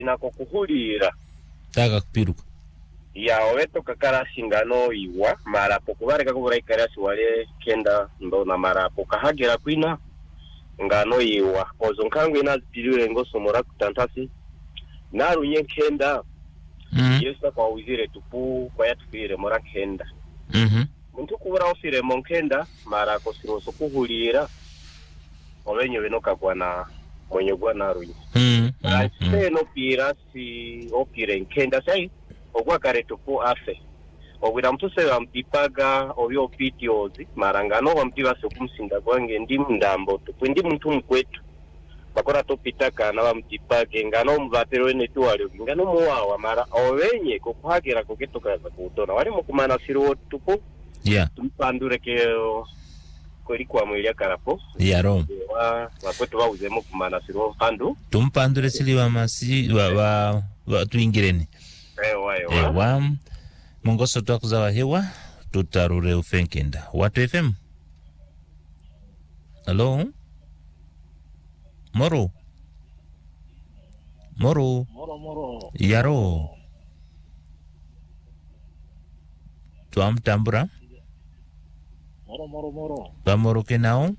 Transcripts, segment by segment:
inakokuhulira taka kupiruka ya oweto kakara singano iwa mara pokubareka kubura ikarasi wale kenda ndo na mara pokahagira kwina ngano iwa ozo nkangu inazipiriwe ngoso mora kutantasi narunye kenda yesa kwa uzire tupu kwa yatufire mora kenda muntu kubura ofire monkenda mara kosiroso kuhulira obenye benoka kwa na mwenye gwa narunye no pirasi opire nkenda sai ogwa kare tupu afe ogwira mtuse wa mpipaga obyo pitiozi marangano wa mpiba se kumsinda gwange ndi mndambo tupu ndi muntu mkwetu bakora topitaka na wa mpipage ngano mvatero ene tuwali ngano muwawa mara owenye kukuhagira koketoka za kutona wali mukumana siro tupu tumpandure ke kwa mwili ya karapo yaro wakwetu wauze mukumana siro pandu tumpandure sili wa masi wa tuingireni ewa mongoso twakuzawa hewa tutarure ufenkenda watu FM. Hello moro yaro tuamtambura moro kenao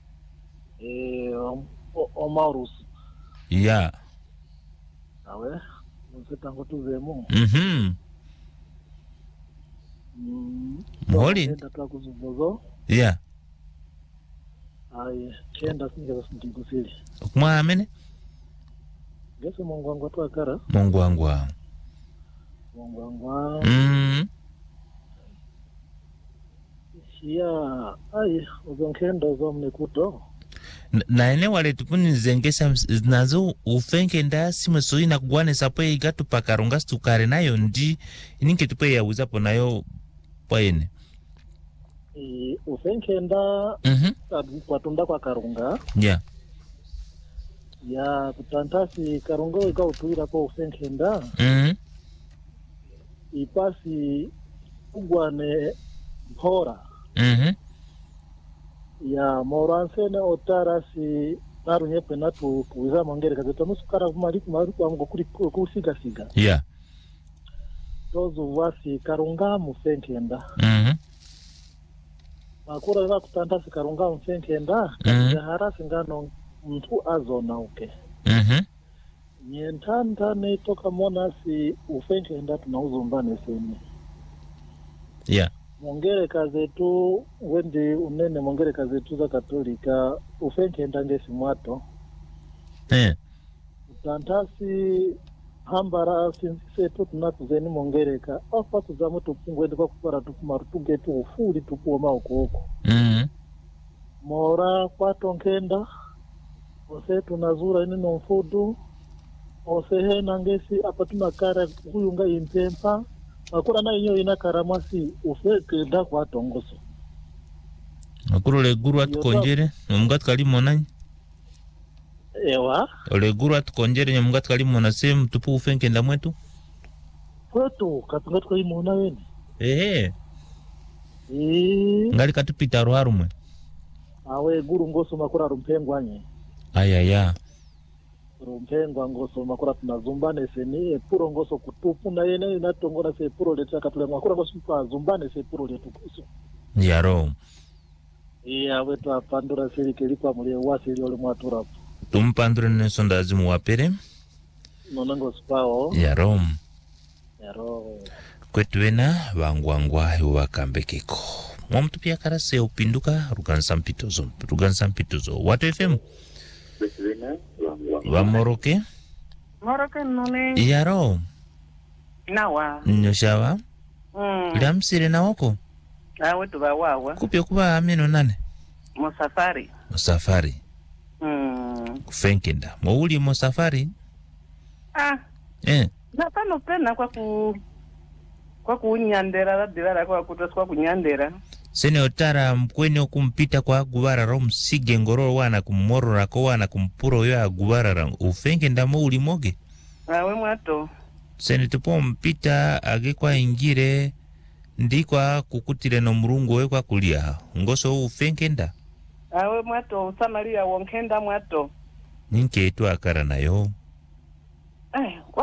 Omarus ya awe nsetango tuzemo Moli ndatakuzubozo ya ai kenda singa sindigusili kuma amene gese mongwangwa twakara mongwangwa ya ai uzonkenda zomne kuto na ene wale tupunizengesa nazo ufenkenda simwe soina kugwane sapo igatu pakarunga stukare nayo ndi ininke tupe ya uzapo nayo paene ufenkenda kwa tunda kwa karunga ya kutantasi karunga ika utuira kwa ufenkenda ipasi ugwane hora ya moransene otarasi narunye penatu kuiza mongere kazeto musukara kumari kwangu kuri kusiga tozo wasi karunga mufenkenda makura za kutantasi karunga mufenkenda ya harasi ngano mtu azona uke nyentanda ne toka monasi ufenkenda tunauzumbane seni mongere kazetu wende unene mongere kazetu za katolika ufenkenda ngesi mwato tantasi hambara sinsetu tunatuzeni mongereka ofa tuzamu tupungwende kwa kupara tukumaru tugetu ufuli tupuwa maukoko mora kwa tonkenda ose tunazura inino mfudu ose hena ngesi apa tunakara huyunga impempa akura na inyo inakaramasi ufekenda kwa tongoso akurole guru atukonjere mungatu kalimo nanyi ewa ole guru atukonjere mungatu kalimo na same tupu ufenkenda mwetu kwetu katungatu kalimo na weni ngali katupita roharumwe awe guru ngoso makura rumpengwanye ayaya rumpengwa ngoso makura tunazumbane seni epuro ngoso kutupu na yene inatongona se epuro leta katule makura ngoso mpa zumbane se epuro letu kuso yaro wetu apandura sirike lipa mulie wasi ili ole mwaturapu tumpandure nesonda azimu wapere nonango spao yaro kwetu wena wangwangwa wakambekeko mwamutu pia karase upinduka rugansa mpitozo watu FM wa Moroke none yaro nawa nyoshawa lamsire na wako awe tubawawa kupyo kuba ameno nane musafari kufenkenda mwuli musafari napano pena kwa kunyandera ladilala kwa kutoswa kunyandera sene otara mkweni okumpita kwa gubara ro msige ngororo wana kumorora ko wana kumpuro yo agubara ufenkenda mwuli moge awe mwato sene tupo mpita age kwa ingire ndikwa kukutire no murungu we kwa kulia ngoso ufenkenda awe mwato usamaria wonkenda mwato ninke etu akara nayo kwa